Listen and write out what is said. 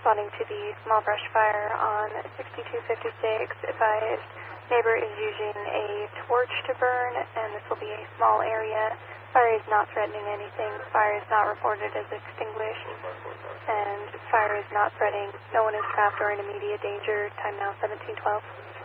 responding to the small brush fire on 6256. Advised neighbor is using a torch to burn, and this will be a small area. Fire is not threatening anything. Fire is not reported as extinguished, and fire is not spreading. No one is trapped or in immediate danger. Time now 1712.